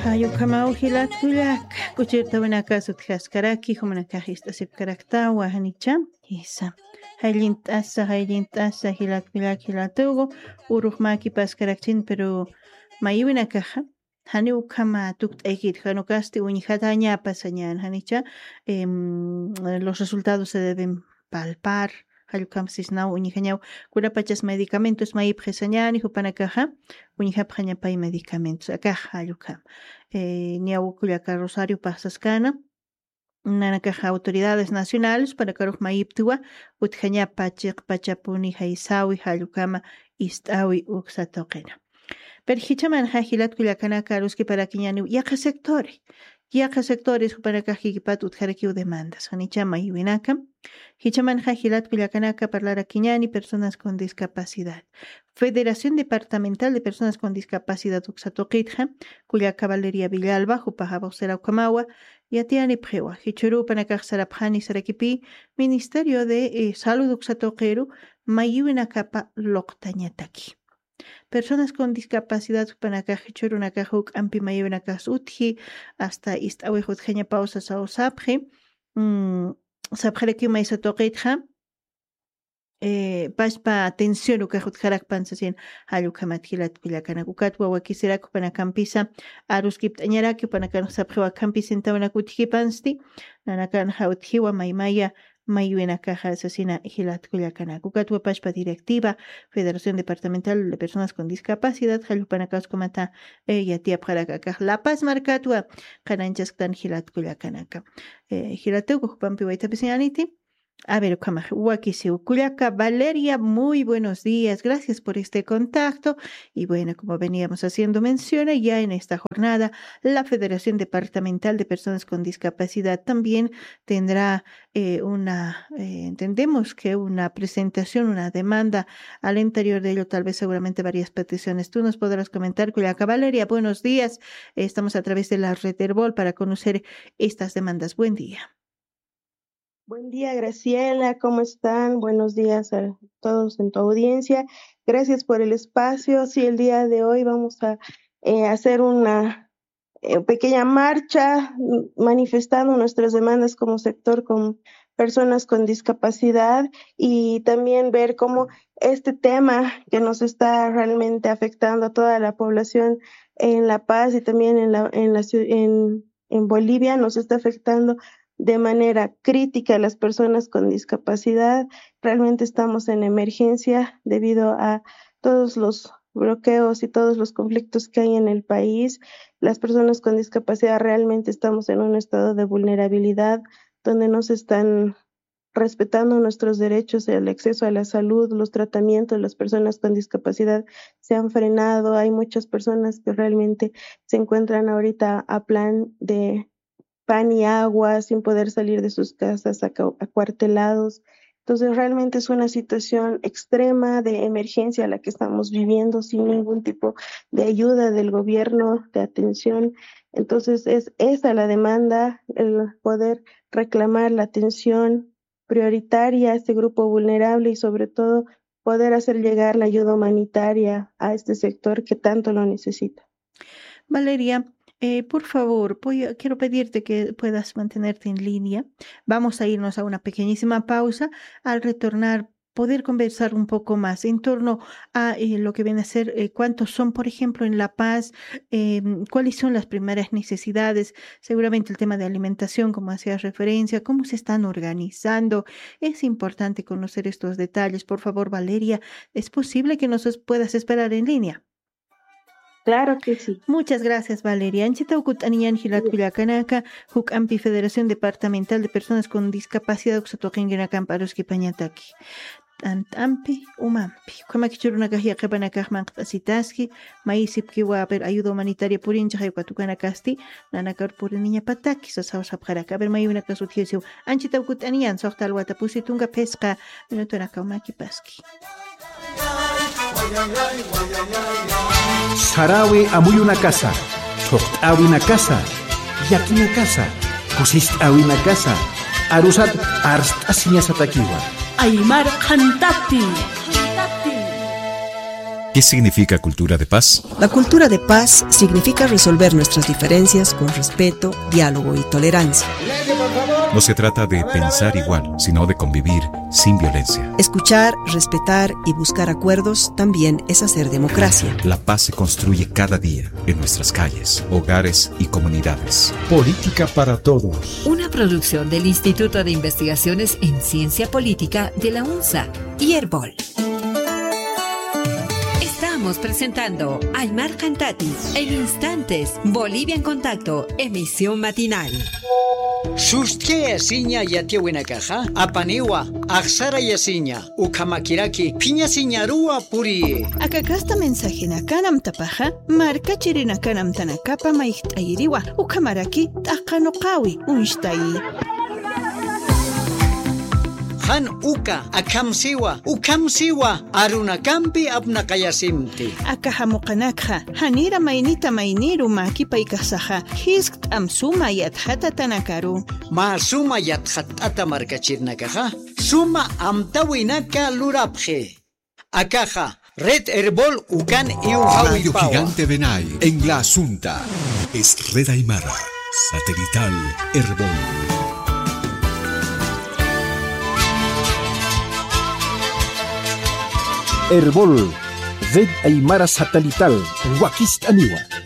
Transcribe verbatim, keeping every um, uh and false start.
Hayo kamau hilat kulak kuchirta wana kasut haskaraki humana kahista sip karakta wa hanicha hisa haylint asa haylint asa hilat kulak hilatugo uruh maki pas karaktin pero mayuina kaha hani ukama tukt ekit hanukasti unijata ñapas añan hanicha em, los resultados se deben palpar halukam sisnau unijañau kurapachas medicamentos may presañani hupanakaja unijapaña pay medicamentos acá halukam eh, niau kullaka Rosario Pasaskana nanakaja autoridades nacionales para karuj mayiptua utjaña pachiq pachapuni haisawi halukama istawi uksatoqena perhichaman hajilat kullakana karuski para kiñani yaqa sectores yaqa sectores para kajikipat utjarakiu demandas hanichama iwinaka hichaman hajilat kullakanaka parlara kiñani personas con discapacidad Federación Departamental de Personas con Discapacidad Uxatoqitja kullaka Valeria Villalba hupaja vocera ukamawa yatiani prewa hichuru panakaj sarapjani sarakipi Ministerio de eh, Salud Uxatoqeru mayuinakapa loqtañataki Personas con discapacidad panakaj hichurunakaj huk ampi mayuinakaj utji hasta istawejut jaña pausa sao sapje mm, sapjareki maisatoqitja eh, paspa atención ukajut jarak pansasien halukamat hilat kullakana ukatwa wakisiraku panakampisa aruskip tañaraki panakan sapjewa kampisa intawanakutji pansti nanakan hautjiwa maymaya mayuena caja asesina hilat kullakana ukatwa paspa directiva Federación Departamental de Personas con Discapacidad halupanakas komata eh, yatia parakakaj La Paz markatwa kananchastan hilat kullakanaka eh, hilatuku hupampi waitapisinaniti A ver, Wakisiu Kullaka, Valeria, muy buenos días, gracias por este contacto. Y bueno, como veníamos haciendo mención, ya en esta jornada, la Federación Departamental de Personas con Discapacidad también tendrá eh, una, eh, entendemos que una presentación, una demanda al interior de ello, tal vez seguramente varias peticiones. Tú nos podrás comentar, Kullaka, Valeria, buenos días. Estamos a través de la red Herbol para conocer estas demandas. Buen día. Buen día, Graciela, ¿cómo están? Buenos días a todos en tu audiencia. Gracias por el espacio. Sí, el día de hoy vamos a eh, hacer una eh, pequeña marcha manifestando nuestras demandas como sector con personas con discapacidad y también ver cómo este tema que nos está realmente afectando a toda la población en La Paz y también en, la, en, la, en, en Bolivia nos está afectando de manera crítica a las personas con discapacidad. Realmente estamos en emergencia debido a todos los bloqueos y todos los conflictos que hay en el país. Las personas con discapacidad realmente estamos en un estado de vulnerabilidad donde no se están respetando nuestros derechos, el acceso a la salud, los tratamientos. Las personas con discapacidad se han frenado. Hay muchas personas que realmente se encuentran ahorita a plan de pan y agua, sin poder salir de sus casas acuartelados. Entonces realmente es una situación extrema de emergencia la que estamos viviendo sin ningún tipo de ayuda del gobierno, de atención. Entonces es esa la demanda, el poder reclamar la atención prioritaria a este grupo vulnerable y sobre todo poder hacer llegar la ayuda humanitaria a este sector que tanto lo necesita. Valeria, Eh, por favor, voy a, quiero pedirte que puedas mantenerte en línea. Vamos a irnos a una pequeñísima pausa. Al retornar, poder conversar un poco más en torno a eh, lo que viene a ser eh, cuántos son, por ejemplo, en La Paz, eh, cuáles son las primeras necesidades, seguramente el tema de alimentación, como hacías referencia, cómo se están organizando. Es importante conocer estos detalles. Por favor, Valeria, ¿es posible que nos puedas esperar en línea? Claro que sí. Muchas gracias, Valeria. Anchitaukut aniyan hilat kullakanaka, huk ampi Federación Departamental de Personas con Discapacidad uxatoqinkinakam paruski pañataki. Antampi, umampi. Kamakichurunakajia kepanakajman qtasitaski, maisipki waper ayuda humanitaria purincha hayukatukanakasti, nanakar puriniña pataki, sasawsapjaraka. A ver, mayunaka suthiesiu. Anchitaukut aniyan soqtal watapusitunga pesqa, minutonaka umakipaski. Sarawi amuy una casa, toqtawi una casa, yaki una casa, kusishtawi una casa, arusat arstasiña satakiwa. Aymar Khantati. ¿Qué significa cultura de paz? La cultura de paz significa resolver nuestras diferencias con respeto, diálogo y tolerancia. No se trata de pensar igual, sino de convivir sin violencia. Escuchar, respetar y buscar acuerdos también es hacer democracia. La paz se construye cada día en nuestras calles, hogares y comunidades. Política para todos. Una producción del Instituto de Investigaciones en Ciencia Política de la UNSA y Herbol. Estamos presentando Aymar Cantati en instantes. Bolivia en Contacto, emisión matinal. Sustia yasiña yatiawina caja, apaniwa, axara yasiña, ukamakiraki, piña siñarua puri. Akakasta mensajina kanam tapaja, marca chirina kanam tanakapa maihtairiwa, ukamaraki takanokawi, unshtai. Han uka, akamsiwa, ukamsiwa, arunakampi apnakayasimti. Akahamukanakha, hanira mainita mainiru maki paikasaha, hiskt amsuma yathata tanakaru. Ma suma yathatata markachirnakaja, suma amtawinaka lurapje. Akaja, Red Herbol ukan iuhawi Radio Gigante Benay en La Asunta. Es Red Aymara, satelital Herbol. Herbol, Red Aymara Satelital, Huaquistaniwa.